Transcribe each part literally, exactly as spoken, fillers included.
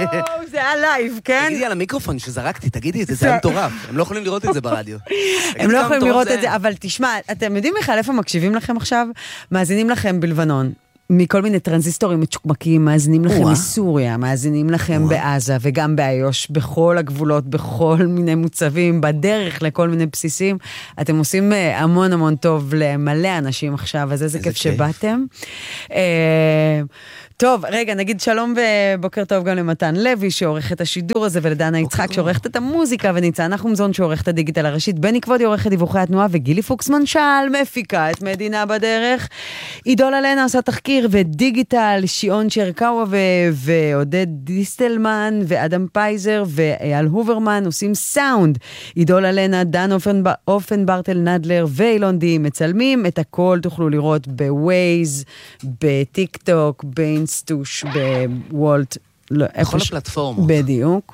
זה היה לייב, כן? תגידי על המיקרופון שזרקתי, תגידי את זה, זה היה מטורף. הם לא יכולים לראות את זה ברדיו. הם לא יכולים לראות את זה, אבל תשמע, אתם יודעים מיכל, איפה מקשיבים לכם עכשיו? מאזינים לכם בלבנון. מכל מיני טרנזיסטורים מצ'וקמקים, מאזינים לכם מסוריה, מאזינים לכם בעזה, וגם באיוש, בכל הגבולות, בכל מיני מוצבים, בדרך לכל מיני בסיסים. אתם עושים המון המון טוב למלא אנשים עכשיו, אז איזה כיף שבאתם. טוב, רגע, נגיד שלום ובוקר טוב גם למתן לוי, שעורך את השידור הזה, ולדנה יצחק, שעורכת את המוזיקה, וניצן נחומזון, שעורך את הדיגיטל הראשית, בני כבודי, עורך את דיווחי התנועה, וגילי פוקסמן שאל, מפיקה את מדינה בדרך. עידול אלנה עושה תחקיר ודיגיטל, שיעון שרקאווה ועודד דיסטלמן, ואדם פייזר ואייל הוברמן עושים סאונד. עידול אלנה, דן אופנברטל נדלר ואילון די מצלמים. את הכל תוכלו לראות בווייז, בטיק טוק, באינסטגרם, סטוש בוולט, בכל הפלטפורמות. בדיוק.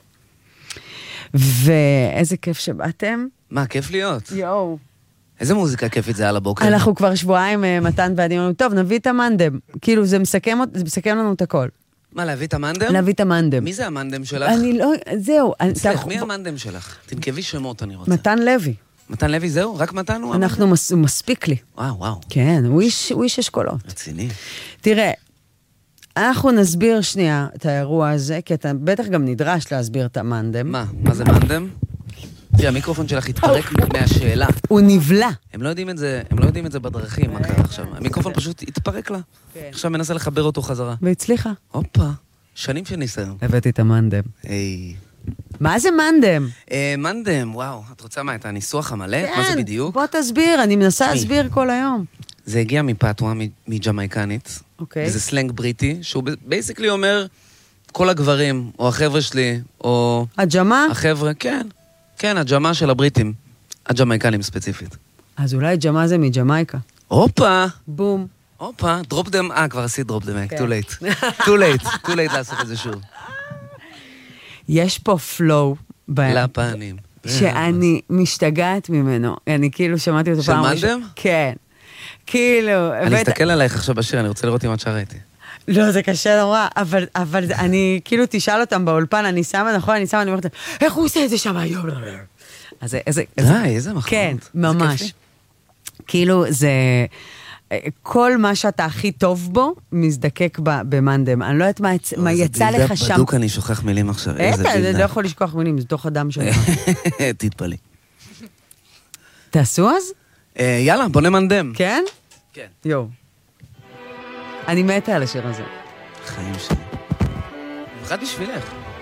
ואיזה כיף שבאתם. מה, כיף להיות? יואו. איזה מוזיקה כיפית זה על הבוקר? אנחנו כבר שבועיים מתן ועדים, טוב, נביא את המנדם. כאילו, זה מסכם, זה מסכם לנו את הכל. מה, להביא את המנדם? להביא את המנדם. מי זה המנדם שלך? אני לא, זהו. סליח, מי המנדם שלך? תנקבי שמות, אני רוצה. מתן לוי. מתן לוי, זהו? רק מתן הוא? אנחנו, מספיק לי. וואו, וואו. כן, הוא איש אשכולות. רציני. תראה, אנחנו נסביר שנייה את האירוע הזה, כי אתה בטח גם נדרש להסביר את המנדם. מה? מה זה מנדם? תראה, המיקרופון שלך התפרק מהשאלה. הוא נבלה. הם לא יודעים את זה, הם לא יודעים את זה בדרכים, מה קרה עכשיו. המיקרופון פשוט התפרק לה. עכשיו מנסה לחבר אותו חזרה. והצליחה. הופה, שנים של ניסיון. הבאתי את המנדם. היי. מה זה מנדם? מנדם, וואו. את רוצה מה, את הניסוח המלא? מה זה בדיוק? בוא תסביר, אני מנסה להסביר כל היום. זה הגיע מפתווה, מג'מייקנית. אוקיי. וזה סלנג בריטי, שהוא בייסיקלי אומר, כל הגברים, או החבר'ה שלי, או... הג'מה? החבר'ה, כן. כן, הג'מה של הבריטים. הג'מייקנים ספציפית. אז אולי ג'מה זה מג'מייקה. הופה! בום. הופה, דרופ דם, אה, כבר עשית דרופ דם, too late. too late, too late לעשות את זה שוב. יש פה פלואו. לפנים. שאני משתגעת ממנו. אני כאילו שמעתי אותו פעם. של מנדם? כן. כאילו... אני אסתכל עלייך עכשיו בשיר, אני רוצה לראות אם את שרה איתי. לא, זה קשה נורא, אבל, אבל אני, כאילו, תשאל אותם באולפן, אני שמה, נכון, אני שמה, אני אומרת, איך הוא עושה את זה שם היום? אז איזה... די, איזה מחמוד. כן, ממש. כאילו, זה... כל מה שאתה הכי טוב בו, מזדקק במנדם. אני לא יודעת מה יצא לך שם. בדוק אני שוכח מילים עכשיו. איזה בילדה. אתה לא יכול לשכוח מילים, זה תוך הדם שלך. תתפלי. תעשו אז? יאללה, בוא נמנדם. כן? כן. יו. אני מתה על השיר הזה. חיים שלי. במיוחד בשבילך.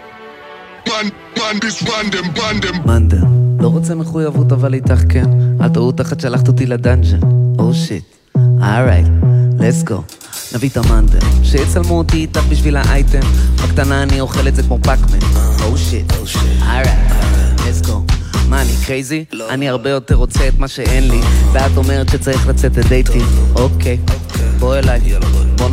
מנדם. לא רוצה מחויבות אבל איתך כן. על טעות אחת שלחת אותי לדנג'ן. או שיט. alright, let's go. נביא את המנדם. שיצלמו אותי איתך בשביל האייטם. בקטנה אני אוכל את זה כמו פאקמן. או שיט. alright, let's go. מה, אני קרייזי? אני הרבה יותר רוצה את מה שאין לי. ואת אומרת שצריך לצאת לדייטים. אוקיי, בוא אליי. בוא